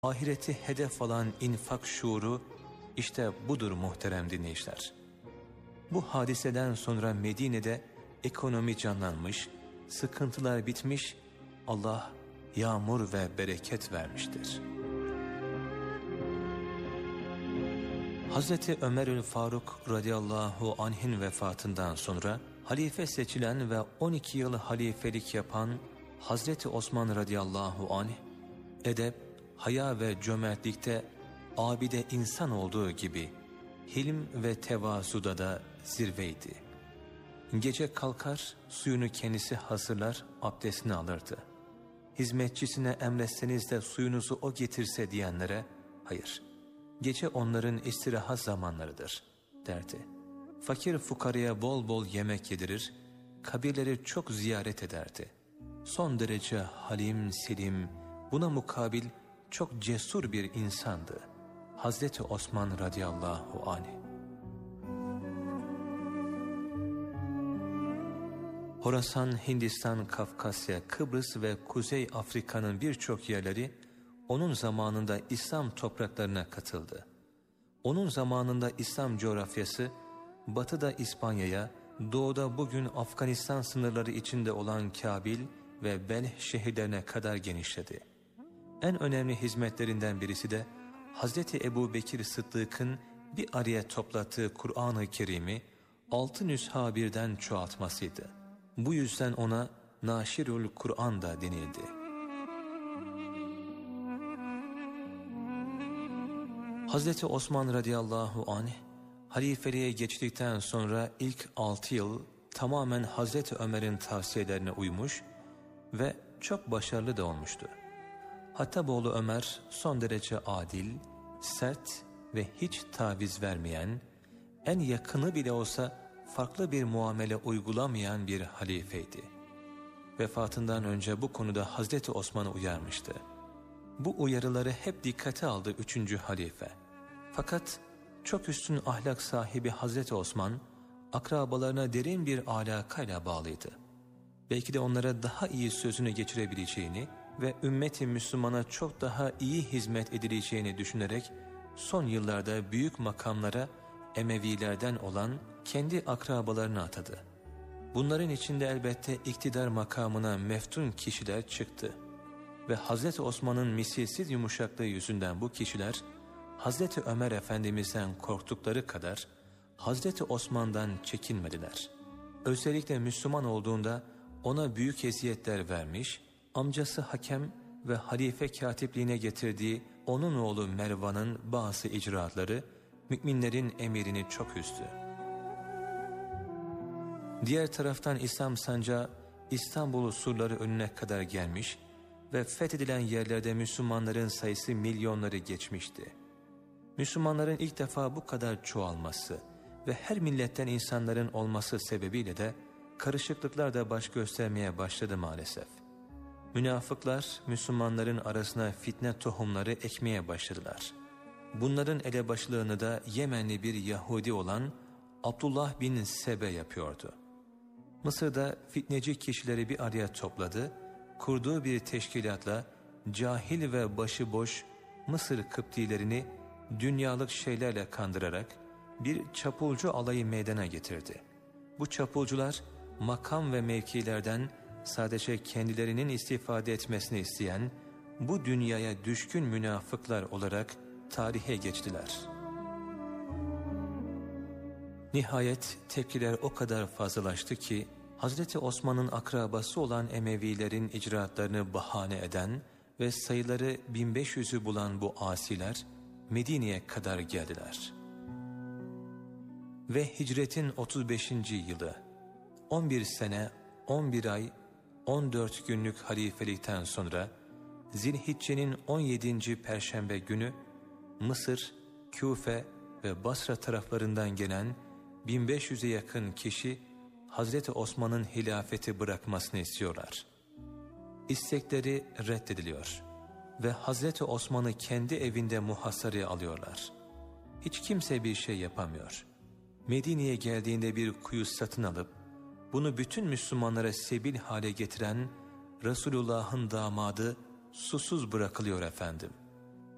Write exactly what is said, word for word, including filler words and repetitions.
Ahireti hedef alan infak şuuru işte budur muhterem dinleyiciler. Bu hadiseden sonra Medine'de ekonomi canlanmış, sıkıntılar bitmiş, Allah yağmur ve bereket vermiştir. Hazreti Ömerül Faruk radıyallahu anh'in vefatından sonra halife seçilen ve on iki yıl halifelik yapan Hazreti Osman radıyallahu anh, edep, haya ve cömertlikte abide insan olduğu gibi hilm ve tevazuda da zirveydi. Gece kalkar, suyunu kendisi hazırlar, abdestini alırdı. Hizmetçisine emretseniz de suyunuzu o getirse diyenlere, hayır, gece onların istirahat zamanlarıdır derdi. Fakir fukaraya bol bol yemek yedirir, kabirleri çok ziyaret ederdi. Son derece halim, selim, buna mukabil çok cesur bir insandı Hazreti Osman radıyallahu anh. Horasan, Hindistan, Kafkasya, Kıbrıs ve Kuzey Afrika'nın birçok yerleri onun zamanında İslam topraklarına katıldı. Onun zamanında İslam coğrafyası batıda İspanya'ya, doğuda bugün Afganistan sınırları içinde olan Kabil ve Belh şehirlerine kadar genişledi. En önemli hizmetlerinden birisi de Hazreti Ebu Bekir Sıddık'ın bir araya toplattığı Kur'an-ı Kerim'i altı nüsha birden çoğaltmasıydı. Bu yüzden ona Naşirül Kur'an da denildi. Hazreti Osman radıyallahu anh halifeliğe geçtikten sonra ilk altı yıl tamamen Hazreti Ömer'in tavsiyelerine uymuş ve çok başarılı da olmuştu. Hattaboğlu Ömer son derece adil, sert ve hiç taviz vermeyen, en yakını bile olsa farklı bir muamele uygulamayan bir halifeydi. Vefatından önce bu konuda Hazreti Osman'ı uyarmıştı. Bu uyarıları hep dikkate aldı üçüncü halife. Fakat çok üstün ahlak sahibi Hazreti Osman, akrabalarına derin bir alakayla bağlıydı. Belki de onlara daha iyi sözünü geçirebileceğini ve ümmet-i Müslümana çok daha iyi hizmet edileceğini düşünerek son yıllarda büyük makamlara Emevilerden olan kendi akrabalarını atadı. Bunların içinde elbette iktidar makamına meftun kişiler çıktı. Ve Hazreti Osman'ın misilsiz yumuşaklığı yüzünden bu kişiler Hazreti Ömer Efendimiz'den korktukları kadar Hazreti Osman'dan çekinmediler. Özellikle Müslüman olduğunda ona büyük eziyetler vermiş, amcası Hakem ve halife katipliğine getirdiği onun oğlu Mervan'ın bazı icraatları müminlerin emirini çok üzdü. Diğer taraftan İslam sancağı İstanbul surları önüne kadar gelmiş ve fethedilen yerlerde Müslümanların sayısı milyonları geçmişti. Müslümanların ilk defa bu kadar çoğalması ve her milletten insanların olması sebebiyle de karışıklıklar da baş göstermeye başladı maalesef. Münafıklar Müslümanların arasına fitne tohumları ekmeye başladılar. Bunların elebaşılığını da Yemenli bir Yahudi olan Abdullah bin Sebe yapıyordu. Mısır'da fitneci kişileri bir araya topladı, kurduğu bir teşkilatla cahil ve başıboş Mısır Kıptilerini dünyalık şeylerle kandırarak bir çapulcu alayı meydana getirdi. Bu çapulcular makam ve mevkilerden sadece kendilerinin istifade etmesini isteyen bu dünyaya düşkün münafıklar olarak tarihe geçtiler. Nihayet tepkiler o kadar fazlalaştı ki Hazreti Osman'ın akrabası olan Emevilerin icraatlarını bahane eden ve sayıları bin beş yüzü bulan bu asiler Medine'ye kadar geldiler. Ve hicretin otuz beşinci yılı, on bir sene, on bir ay, on dört günlük halifelikten sonra Zilhicce'nin on yedinci Perşembe günü Mısır, Küfe ve Basra taraflarından gelen bin beş yüze yakın kişi Hazreti Osman'ın hilafeti bırakmasını istiyorlar. İstekleri reddediliyor ve Hazreti Osman'ı kendi evinde muhasaraya alıyorlar. Hiç kimse bir şey yapamıyor. Medine'ye geldiğinde bir kuyu satın alıp bunu bütün Müslümanlara sebil hale getiren Resulullah'ın damadı susuz bırakılıyor efendim.